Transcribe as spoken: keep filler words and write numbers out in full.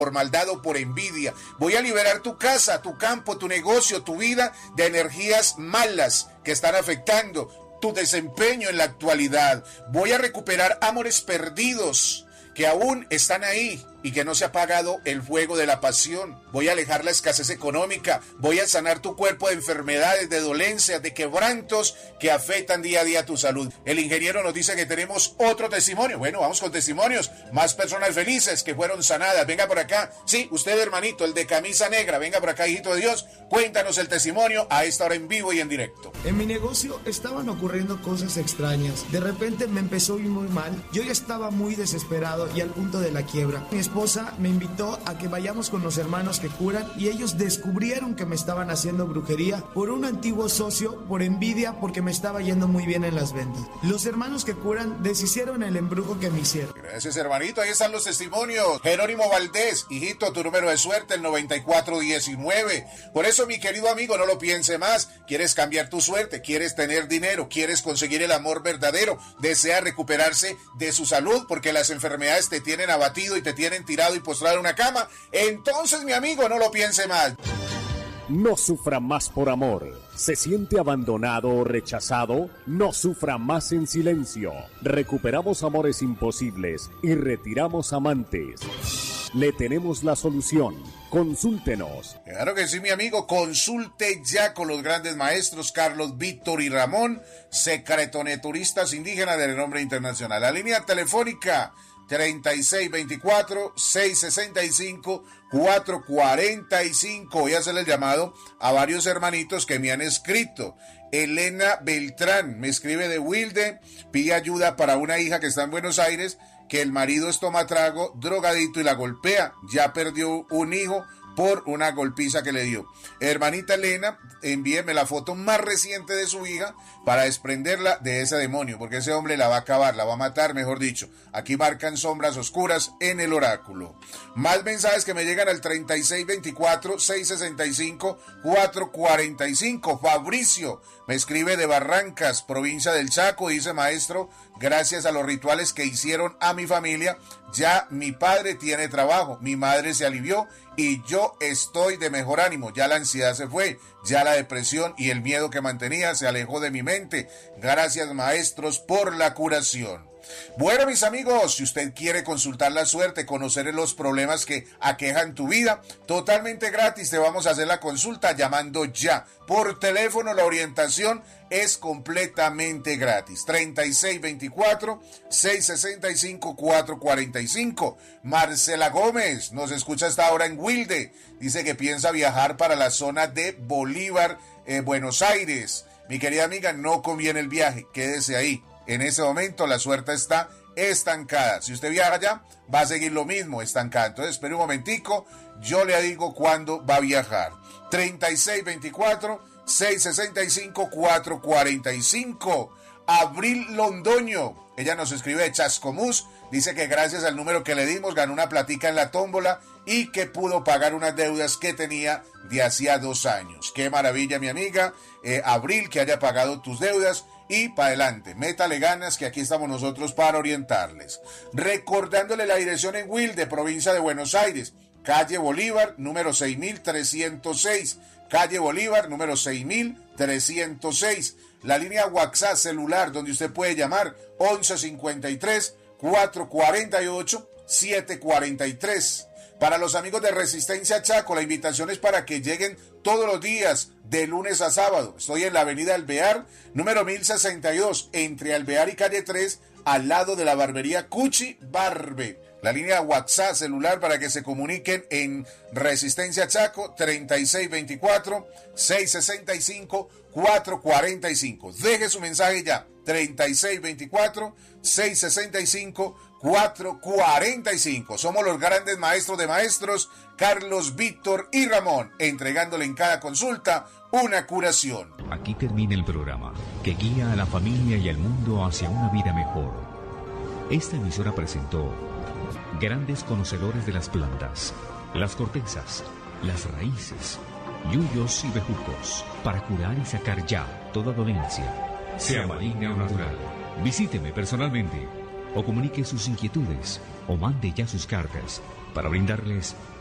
por maldad o por envidia. Voy a liberar tu casa, tu campo, tu negocio, tu vida de energías malas que están afectando tu desempeño en la actualidad. Voy a recuperar amores perdidos que aún están ahí y que no se ha apagado el fuego de la pasión. Voy a alejar la escasez económica. Voy a sanar tu cuerpo de enfermedades, de dolencias, de quebrantos que afectan día a día tu salud. El ingeniero nos dice que tenemos otro testimonio. Bueno, vamos con testimonios. Más personas felices que fueron sanadas. Venga por acá. Sí, usted, hermanito, el de camisa negra. Venga por acá, hijito de Dios. Cuéntanos el testimonio a esta hora en vivo y en directo. En mi negocio estaban ocurriendo cosas extrañas. De repente me empezó a ir muy mal. Yo ya estaba muy desesperado y al punto de la quiebra. Mi esposa me invitó a que vayamos con los hermanos que curan y ellos descubrieron que me estaban haciendo brujería por un antiguo socio, por envidia, porque me estaba yendo muy bien en las ventas. Los hermanos que curan deshicieron el embrujo que me hicieron. Gracias, hermanito. Ahí están los testimonios. Jerónimo Valdés, hijito, tu número de suerte, el noventa y cuatro diecinueve. Por eso, mi querido amigo, no lo piense más. ¿Quieres cambiar tu suerte? ¿Quieres tener dinero? ¿Quieres conseguir el amor verdadero? ¿Desea recuperarse de su salud? Porque las enfermedades te tienen abatido y te tienen tirado y postrado en una cama. Entonces, mi amigo, no lo piense más. No sufra más por amor. ¿Se siente abandonado o rechazado? No sufra más en silencio. Recuperamos amores imposibles y retiramos amantes. Le tenemos la solución. Consúltenos. Claro que sí, mi amigo. Consulte ya con los grandes maestros Carlos, Víctor y Ramón, secretoneturistas indígenas de renombre internacional. La línea telefónica treinta y seis veinticuatro, seiscientos sesenta y cinco, cuatrocientos cuarenta y cinco. Voy a hacerle el llamado a varios hermanitos que me han escrito. Elena Beltrán me escribe de Wilde, pide ayuda para una hija que está en Buenos Aires, que el marido es tomatrago, drogadito y la golpea. Ya perdió un hijo por una golpiza que le dio. Hermanita Elena, envíeme la foto más reciente de su hija para desprenderla de ese demonio, porque ese hombre la va a acabar, la va a matar, mejor dicho. Aquí marcan sombras oscuras en el oráculo. Más mensajes que me llegan al treinta y seis veinticuatro, seiscientos sesenta y cinco, cuatrocientos cuarenta y cinco. Fabricio me escribe de Barrancas, provincia del Chaco, dice: maestro, gracias a los rituales que hicieron a mi familia, ya mi padre tiene trabajo, mi madre se alivió y yo estoy de mejor ánimo. Ya la ansiedad se fue, ya la depresión y el miedo que mantenía se alejó de mi mente. Gracias, maestros, por la curación. Bueno, mis amigos, si usted quiere consultar la suerte, conocer los problemas que aquejan tu vida, totalmente gratis te vamos a hacer la consulta llamando ya. Por teléfono la orientación es completamente gratis. treinta y seis veinticuatro, seiscientos sesenta y cinco, cuatrocientos cuarenta y cinco. Marcela Gómez nos escucha hasta ahora en Wilde. Dice que piensa viajar para la zona de Bolívar, eh, Buenos Aires. Mi querida amiga, no conviene el viaje, quédese ahí. En ese momento la suerte está estancada. Si usted viaja allá, va a seguir lo mismo, estancada. Entonces, espere un momentico, yo le digo cuándo va a viajar. treinta y seis veinticuatro, seiscientos sesenta y cinco, cuatrocientos cuarenta y cinco. Abril Londoño, ella nos escribe de Chascomús, dice que gracias al número que le dimos ganó una platica en la tómbola y que pudo pagar unas deudas que tenía de hacía dos años. Qué maravilla, mi amiga. Eh, Abril, que haya pagado tus deudas. Y para adelante, métale ganas que aquí estamos nosotros para orientarles. Recordándole la dirección en Wilde, provincia de Buenos Aires, calle Bolívar, número seis mil trescientos seis, calle Bolívar, número seis mil trescientos seis. La línea WhatsApp celular donde usted puede llamar once cincuenta y tres, cuatrocientos cuarenta y ocho, setecientos cuarenta y tres. Para los amigos de Resistencia Chaco, la invitación es para que lleguen todos los días, de lunes a sábado. Estoy en la avenida Alvear, número mil sesenta y dos, entre Alvear y calle tres, al lado de la barbería Cuchi Barbe. La línea WhatsApp celular para que se comuniquen en Resistencia Chaco, treinta y seis veinticuatro, seiscientos sesenta y cinco, cuatrocientos cuarenta y cinco. Deje su mensaje ya, treinta y seis veinticuatro, seiscientos sesenta y cinco, cuatrocientos cuarenta y cinco. Somos los grandes maestros de maestros, Carlos, Víctor y Ramón, entregándole en cada consulta una curación. Aquí termina el programa que guía a la familia y al mundo hacia una vida mejor. Esta emisora presentó grandes conocedores de las plantas, las cortezas, las raíces, yuyos y bejucos, para curar y sacar ya toda dolencia, sea maligna o natural. Visíteme personalmente o comunique sus inquietudes o mande ya sus cartas para brindarles